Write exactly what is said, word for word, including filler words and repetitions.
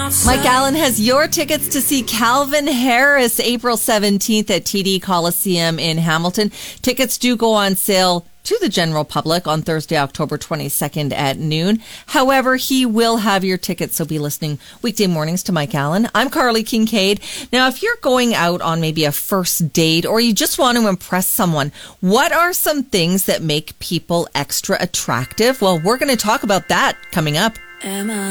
Mike Allen has your tickets to see Calvin Harris April seventeenth at T D Coliseum in Hamilton. Tickets do go on sale to the general public on Thursday, October twenty-second at noon. However, he will have your tickets, so be listening weekday mornings to Mike Allen. I'm Carly Kincaid. Now, if you're going out on maybe a first date or you just want to impress someone, what are some things that make people extra attractive? Well, we're going to talk about that coming up. Am I